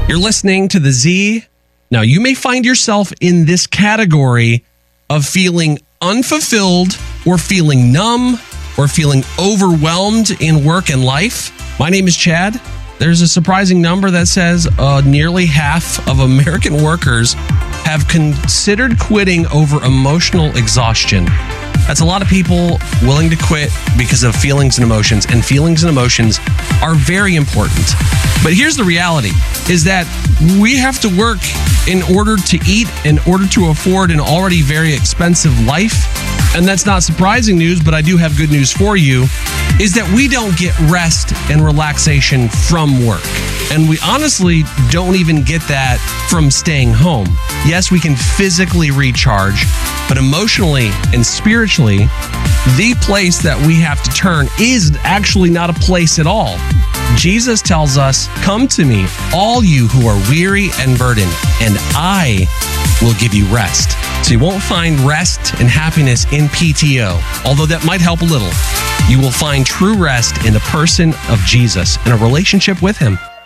You're listening to The Z. Now, you may find yourself in this category of feeling unfulfilled or feeling numb or feeling overwhelmed in work and life. My name is Chad. There's a surprising number that says nearly half of American workers have considered quitting over emotional exhaustion. That's a lot of people willing to quit because of feelings and emotions are very important. But here's the reality, is that we have to work in order to eat, in order to afford an already very expensive life. And that's not surprising news, but I do have good news for you, is that we don't get rest and relaxation from work. And we honestly don't even get that from staying home. Yes, we can physically recharge, but emotionally and spiritually, the place that we have to turn is actually not a place at all. Jesus tells us, "Come to me, all you who are weary and burdened, and I will give you rest." So you won't find rest and happiness in PTO, although that might help a little. You will find true rest in the person of Jesus and a relationship with him.